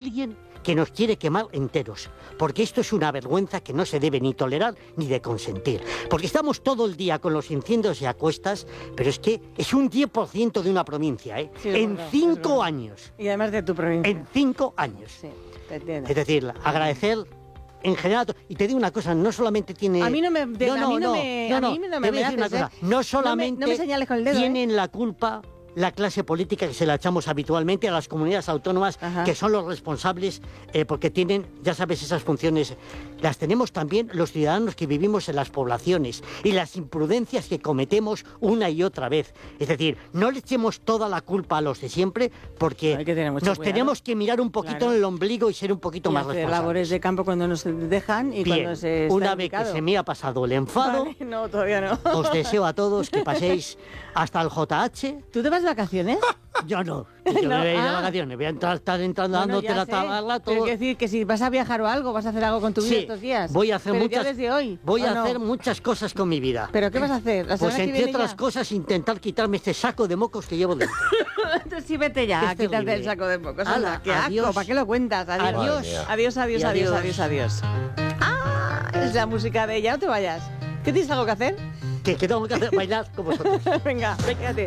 alguien que nos quiere quemar enteros, porque esto es una vergüenza que no se debe ni tolerar ni de consentir, porque estamos todo el día con los incendios y a cuestas, pero es que es un 10% de una provincia, Sí, en 5 años. Y además de tu provincia. En 5 años. Sí, te entiendo. Es decir, agradecer en general, y te digo una cosa, no solamente tiene... A mí no me... te voy a decir una cosa, no solamente no me señales con el dedo, tienen la culpa la clase política, que se la echamos habitualmente a las comunidades autónomas, que son los responsables, porque tienen, ya sabes, esas funciones. Las tenemos también los ciudadanos que vivimos en las poblaciones y las imprudencias que cometemos una y otra vez. Es decir, no le echemos toda la culpa a los de siempre, porque nos tenemos que mirar un poquito en el ombligo y ser un poquito más responsables. Labores de campo cuando nos dejan y cuando se está una vez que se me ha pasado el enfado, no, todavía no. Os deseo a todos que paséis hasta el JH. ¿Tú te vas de vacaciones? Yo no. Yo me voy a ir de vacaciones. Voy a estar entrando dándote la tabla todo. Pero es decir que si vas a viajar o algo, vas a hacer algo con tu vida estos días. Voy a hacer muchas. Ya desde hoy. Voy a hacer muchas cosas con mi vida. ¿Pero qué vas a hacer? Pues entre otras cosas intentar quitarme este saco de mocos que llevo dentro. Entonces sí, vete ya a quitarte el saco de mocos. Hala, qué asco, ¿para qué lo cuentas? Adiós. Adiós. Ah, es la música de ella, no te vayas. ¿Qué tienes algo que hacer? Que tengo que hacer bailar con vosotros. Venga, quédate.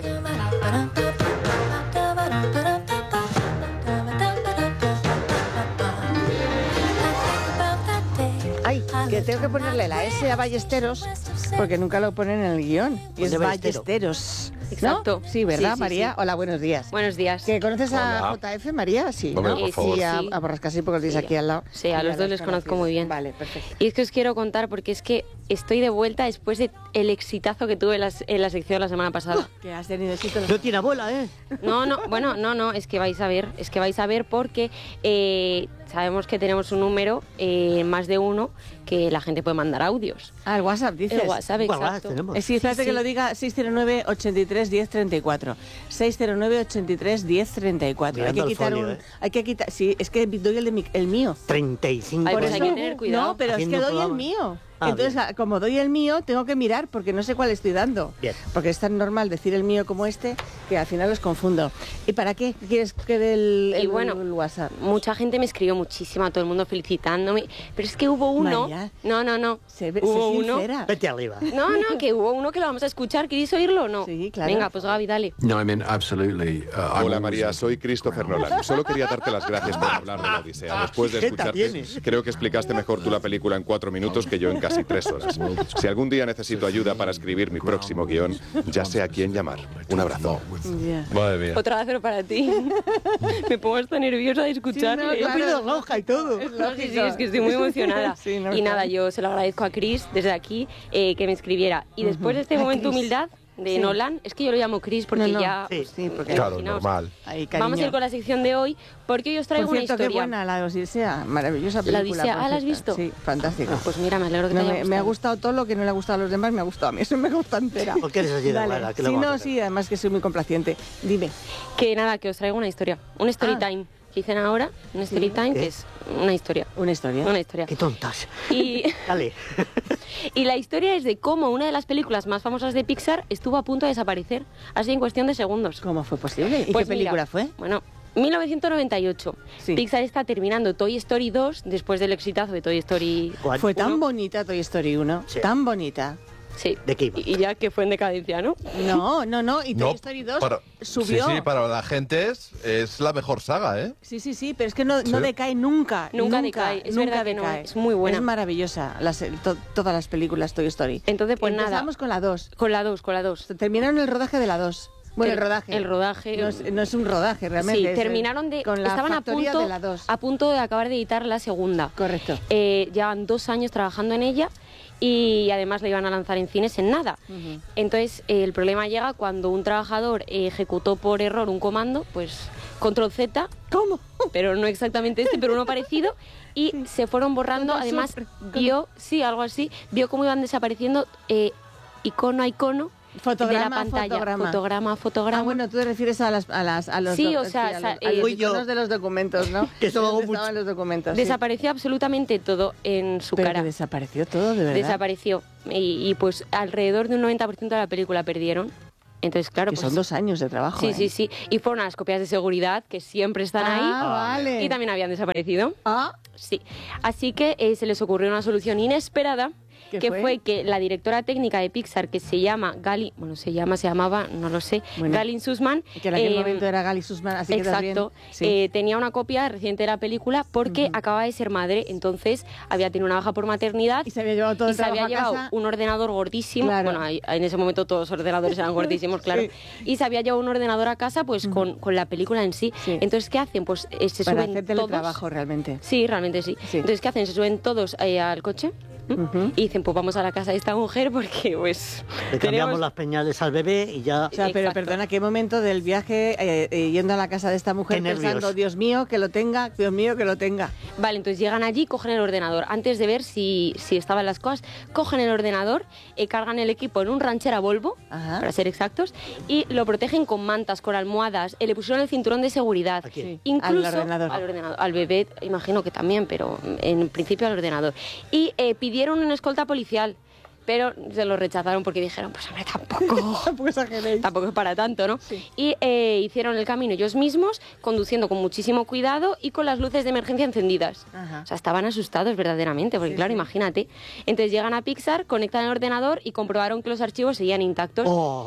Ay, que tengo que ponerle la S a Ballesteros porque nunca lo ponen en el guión. Y es Ballesteros. Exacto. ¿No? Sí, ¿verdad, sí, María? Sí. Hola, buenos días. Buenos días. ¿Que conoces a JF, María? Sí, ¿no? Por favor. Sí, a Borrascasi, porque lo tienes aquí al lado. Sí, a los dos les conozco muy bien. Vale, perfecto. Y es que os quiero contar porque es que estoy de vuelta después de el exitazo que tuve en la sección la semana pasada. Que has tenido éxito. No tiene abuela, ¿eh? No, es que vais a ver porque sabemos que tenemos un número, más de uno, que la gente puede mandar audios. Ah, el WhatsApp, dices. El WhatsApp, exacto. Sí, espérate que lo diga 609 83 10 34. 609 83 10 34. Hay que quitar hay que quitar. Sí, es que doy el mío. 35. Ay, pues hay que tener cuidado. No, pero es que doy el mío. Entonces, como doy el mío, tengo que mirar porque no sé cuál estoy dando. Bien. Porque es tan normal decir el mío como este que al final los confundo. ¿Y para qué quieres que dé el WhatsApp? Mucha gente me escribió muchísimo, a todo el mundo felicitándome, pero es que hubo uno... María, no. Hubo uno... Vete arriba. No, que hubo uno que lo vamos a escuchar. ¿Queréis oírlo o no? Sí, claro. Venga, pues Gaby, dale. No, I mean, absolutely. Hola María, soy Christopher Nolan. Solo quería darte las gracias por hablar de la Odisea. Después de escucharte, creo que explicaste mejor tú la película en 4 minutos que yo en casi 3 horas. Si algún día necesito ayuda para escribir mi próximo guión, ya sé a quién llamar. Un abrazo. Madre mía. Otra vez, pero para ti. Me pongo hasta nerviosa de escucharle. Yo pierdo roja y todo. Sí, es que estoy muy emocionada. Sí, no, y nada, yo se lo agradezco a Chris desde aquí que me escribiera. Y después de este momento de humildad de Nolan, es que yo lo llamo Chris porque ya... Sí, porque Claro, normal. Vamos a ir con la sección de hoy porque hoy os traigo una historia. Qué buena la Odisea, maravillosa película. La Odisea, ¿la has visto? Sí, fantástica. Pues mira, me alegro que te haya gustado. Me ha gustado todo lo que no le ha gustado a los demás, me ha gustado a mí, eso me gusta entera. ¿Por qué eres así de mala? Sí, además que soy muy complaciente. Dime. Que nada, que os traigo una historia, un story time. Que dicen ahora, un story time, que es una historia. Una historia. Qué tontas. Y... Dale. Y la historia es de cómo una de las películas más famosas de Pixar estuvo a punto de desaparecer, así en cuestión de segundos. ¿Cómo fue posible? ¿Y pues qué película fue? Bueno, 1998. Sí. Pixar está terminando Toy Story 2 después del exitazo de Toy Story 1. Fue tan bonita Toy Story 1, tan bonita. Sí. ¿De qué iba? Y ya que fue en decadencia, ¿no? No. Y Toy Story 2 subió. Sí, para la gente es la mejor saga, ¿eh? Sí, pero es que no decae nunca. Nunca decae. Es verdad que no, es muy buena. Es maravillosa todas las películas Toy Story. Entonces, pues nada. Empezamos con la 2. Con la 2. Terminaron el rodaje de la 2. Bueno, el rodaje. No es un rodaje, realmente. Sí, terminaron estaban a punto de acabar de editar la segunda. Correcto. Llevan 2 años trabajando en ella y además la iban a lanzar en cines en nada. Entonces, el problema llega cuando un trabajador ejecutó por error un comando, pues Control Z. ¿Cómo? Pero no exactamente pero uno parecido. Y se fueron borrando. Además, vio cómo iban desapareciendo icono a icono. Fotograma, de la pantalla. Fotograma. Ah, bueno, tú te refieres a los sí, o sea, a los iconos de los documentos, ¿no? Que eso hago mucho. Los documentos. Desapareció absolutamente todo en su cara. Que desapareció todo, de verdad. Desapareció. Y pues alrededor de un 90% de la película perdieron. Entonces, claro, que son 2 años de trabajo. Sí. Y fueron las copias de seguridad que siempre están ahí. Vale. Y también habían desaparecido. Sí. Así que se les ocurrió una solución inesperada, que fue que la directora técnica de Pixar, que se llama se llamaba, no lo sé, Galen Sussman. Que en aquel momento era Galen Sussman, así exacto, que bien. Sí. Tenía una copia reciente de la película porque acababa de ser madre, entonces había tenido una baja por maternidad. Y se había llevado todo el trabajo a casa. Y se había llevado un ordenador gordísimo. Claro. Bueno, en ese momento todos los ordenadores eran gordísimos, claro. Sí. Y se había llevado un ordenador a casa pues con la película en sí. Entonces, ¿qué hacen? Pues se para suben hacer teletrabajo realmente. Sí, realmente sí. Entonces, ¿qué hacen? Se suben todos al coche. Y dicen, pues vamos a la casa de esta mujer porque pues le cambiamos las pañales al bebé y ya. O sea, pero perdona, ¿qué momento del viaje yendo a la casa de esta mujer pensando, Dios mío, que lo tenga, Dios mío, que lo tenga? Vale, entonces llegan allí, cogen el ordenador, antes de ver si estaban las cosas, cogen el ordenador, cargan el equipo en un ranchera Volvo, para ser exactos, y lo protegen con mantas, con almohadas, le pusieron el cinturón de seguridad. Incluso al ordenador. Al bebé, imagino que también, pero en principio al ordenador. Y pidieron una escolta policial, pero se lo rechazaron porque dijeron, pues hombre, tampoco es para tanto, ¿no? Sí. Y hicieron el camino ellos mismos, conduciendo con muchísimo cuidado y con las luces de emergencia encendidas. O sea, estaban asustados verdaderamente, porque claro, imagínate. Entonces llegan a Pixar, conectan el ordenador y comprobaron que los archivos seguían intactos.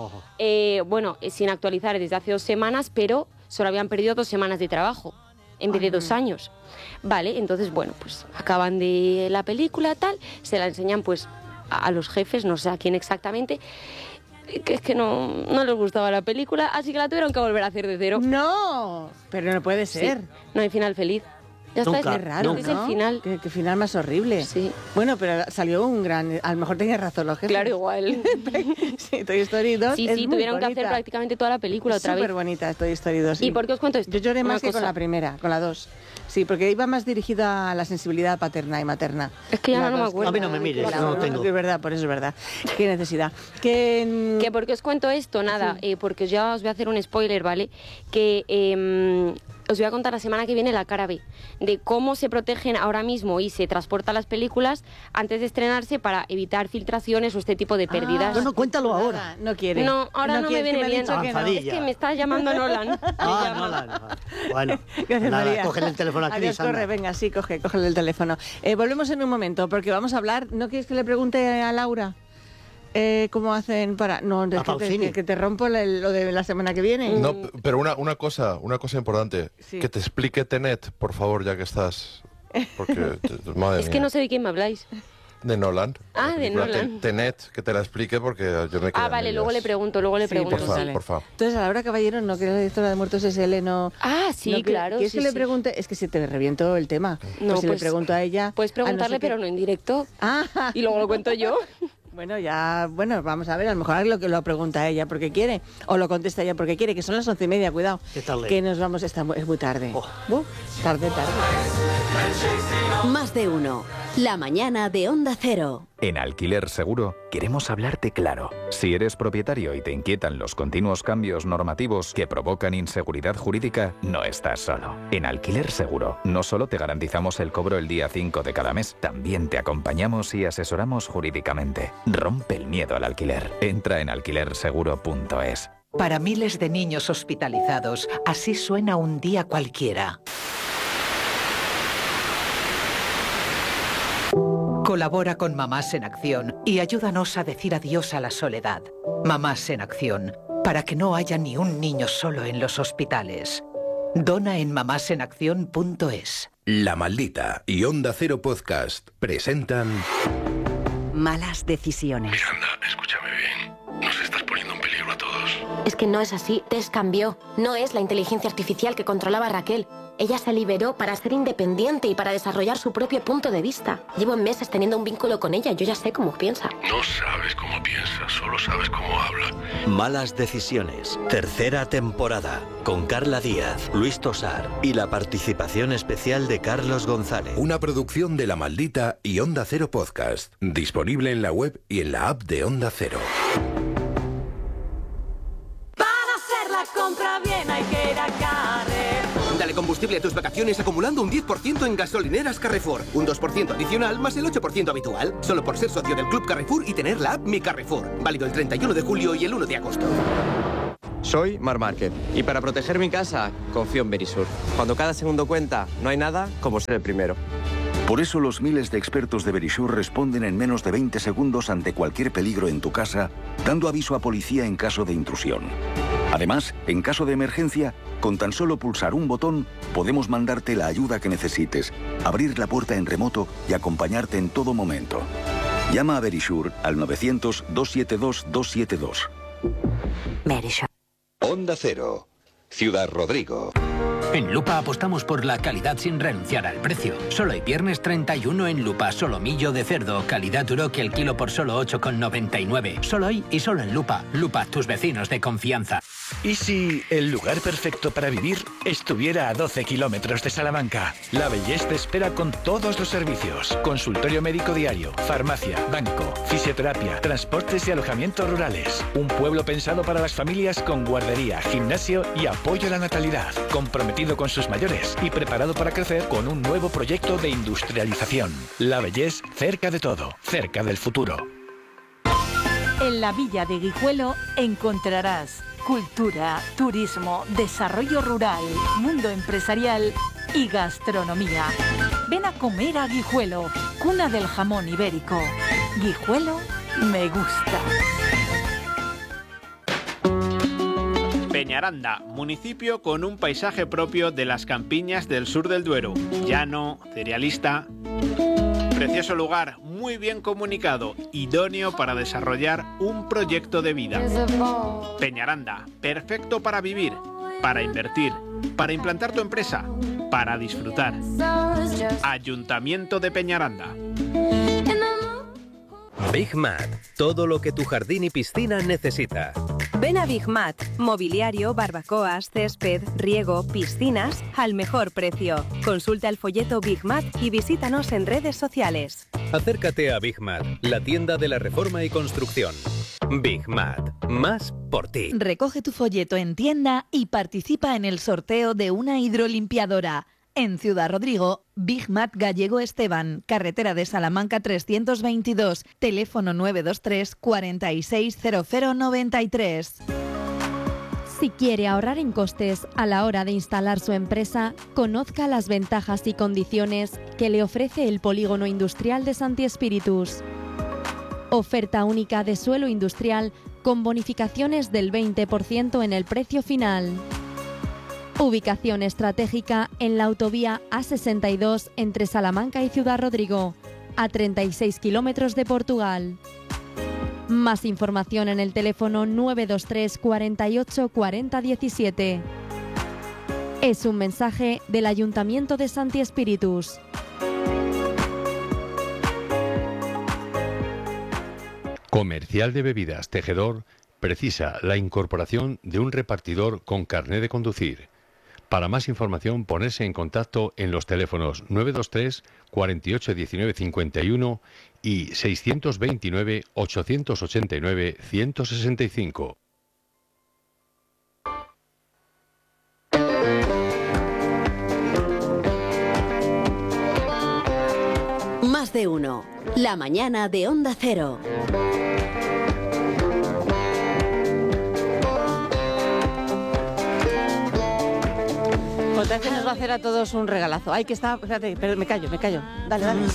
Sin actualizar desde hace 2 semanas, pero solo habían perdido 2 semanas de trabajo en vez de 2 años. Vale, entonces, pues acaban de la película, tal, se la enseñan pues a los jefes, no sé a quién exactamente, que es que no les gustaba la película, así que la tuvieron que volver a hacer de cero. No, pero no puede ser. Sí, no hay final feliz. Ya está, es raro, ¿no? Es el final. ¿Qué final más horrible? Sí. Bueno, pero salió un gran... A lo mejor tenías razón los jefes. Claro, igual. Sí, Toy Story 2 sí, tuvieron que hacer prácticamente toda la película otra vez. Súper bonita Toy Story 2. Sí. ¿Y por qué os cuento esto? Yo lloré más que con la primera, con la 2. Sí, porque iba más dirigida a la sensibilidad paterna y materna. Es que ya no me acuerdo. A mí no me mires, no lo tengo. Es verdad, por eso es verdad. Qué necesidad. ¿Que por qué os cuento esto? Nada, porque ya os voy a hacer un spoiler, ¿vale? Que... os voy a contar la semana que viene la cara B de cómo se protegen ahora mismo y se transportan las películas antes de estrenarse para evitar filtraciones o este tipo de pérdidas. No, cuéntalo ahora. No quiere. No, ahora no me viene bien. Es que me está llamando Nolan. Nolan. Bueno, gracias, María. Cógele el teléfono a Cris. Adiós, corre, venga, sí, cógele el teléfono. Volvemos en un momento porque vamos a hablar. ¿No quieres que le pregunte a Laura? ¿Cómo hacen para...? No, que te rompo lo de la semana que viene. No, pero una cosa importante. Sí. Que te explique Tenet, por favor, ya que estás... Porque, madre mía. Que no sé de quién me habláis. De Nolan. De Nolan. Tenet, que te la explique porque yo me quedo. Vale, luego le pregunto. Por favor. Entonces, a Laura Caballero, no, que la directora de Muertos S.L. no... sí, claro. ¿Quieres que le pregunte? Es que se te reviento el tema. No, pues le pregunto a ella... Puedes preguntarle, pero no en directo. Y luego lo cuento yo. Bueno, vamos a ver, a lo mejor lo que lo pregunta ella porque quiere, o lo contesta ella porque quiere, que son las 11:30, cuidado. ¿Qué tal? Que nos vamos, es muy tarde. Tarde. Más de uno. La mañana de Onda Cero. En Alquiler Seguro queremos hablarte claro. Si eres propietario y te inquietan los continuos cambios normativos que provocan inseguridad jurídica, no estás solo. En Alquiler Seguro no solo te garantizamos el cobro el día 5 de cada mes, también te acompañamos y asesoramos jurídicamente. Rompe el miedo al alquiler. Entra en alquilerseguro.es. Para miles de niños hospitalizados, así suena un día cualquiera. Colabora con Mamás en Acción y ayúdanos a decir adiós a la soledad. Mamás en Acción, para que no haya ni un niño solo en los hospitales. Dona en mamásenacción.es. La Maldita y Onda Cero Podcast presentan... Malas decisiones. Miranda, escúchame bien. Nos estás poniendo en peligro a todos. Es que no es así. Tess cambió. No es la inteligencia artificial que controlaba a Raquel. Ella se liberó para ser independiente y para desarrollar su propio punto de vista. Llevo meses teniendo un vínculo con ella. Yo ya sé cómo piensa. No sabes cómo piensa, solo sabes cómo habla. Malas decisiones. 3ª temporada. Con Carla Díaz, Luis Tosar y la participación especial de Carlos González. Una producción de La Maldita y Onda Cero Podcast. Disponible en la web y en la app de Onda Cero. Para hacer la compra bien hay que ir a Carrer. Dale combustible combustible a tus vacaciones acumulando un 10% en gasolineras Carrefour. Un 2% adicional más el 8% habitual. Solo por ser socio del Club Carrefour y tener la app Mi Carrefour. Válido el 31 de julio y el 1 de agosto. Soy Mar Márquez y para proteger mi casa confío en Verisur. Cuando cada segundo cuenta, no hay nada como ser el primero. Por eso los miles de expertos de Verisur responden en menos de 20 segundos ante cualquier peligro en tu casa, dando aviso a policía en caso de intrusión. Además, en caso de emergencia, con tan solo pulsar un botón, podemos mandarte la ayuda que necesites, abrir la puerta en remoto y acompañarte en todo momento. Llama a Verisur al 900-272-272. Verisur. Onda Cero, Ciudad Rodrigo. En Lupa apostamos por la calidad sin renunciar al precio. Solo hay viernes 31 en Lupa, solomillo de cerdo, calidad Uroque el kilo por solo 8,99. Solo hoy y solo en Lupa. Lupa, tus vecinos de confianza. ¿Y si el lugar perfecto para vivir estuviera a 12 kilómetros de Salamanca? La Bellés te espera con todos los servicios. Consultorio médico diario, farmacia, banco, fisioterapia, transportes y alojamientos rurales. Un pueblo pensado para las familias con guardería, gimnasio y apoyo a la natalidad. Comprometido con sus mayores y preparado para crecer con un nuevo proyecto de industrialización. La Bellés, cerca de todo, cerca del futuro. En la Villa de Guijuelo encontrarás cultura, turismo, desarrollo rural, mundo empresarial y gastronomía. Ven a comer a Guijuelo, cuna del jamón ibérico. Guijuelo me gusta. Peñaranda, municipio con un paisaje propio de las campiñas del sur del Duero. Llano, cerealista. Precioso lugar, muy bien comunicado, idóneo para desarrollar un proyecto de vida. Peñaranda, perfecto para vivir, para invertir, para implantar tu empresa, para disfrutar. Ayuntamiento de Peñaranda. Big Mat, todo lo que tu jardín y piscina necesita. Ven a Big Mat, mobiliario, barbacoas, césped, riego, piscinas, al mejor precio. Consulta el folleto Big Mat y visítanos en redes sociales. Acércate a Big Mat, la tienda de la reforma y construcción. Big Mat, más por ti. Recoge tu folleto en tienda y participa en el sorteo de una hidrolimpiadora. En Ciudad Rodrigo, Big Mat Gallego Esteban, carretera de Salamanca 322, teléfono 923 460093. Si quiere ahorrar en costes a la hora de instalar su empresa, conozca las ventajas y condiciones que le ofrece el Polígono Industrial de Santi Espíritus. Oferta única de suelo industrial con bonificaciones del 20% en el precio final. Ubicación estratégica en la autovía A62 entre Salamanca y Ciudad Rodrigo, a 36 kilómetros de Portugal. Más información en el teléfono 923 48 40 17. Es un mensaje del Ayuntamiento de Santi Espíritus. Comercial de Bebidas Tejedor precisa la incorporación de un repartidor con carné de conducir. Para más información, ponerse en contacto en los teléfonos 923 48 19 51 y 629 889 165. Más de uno. La mañana de Onda Cero. JF nos va a hacer a todos un regalazo. Ay, que está... Espérate, pero me callo. Dale.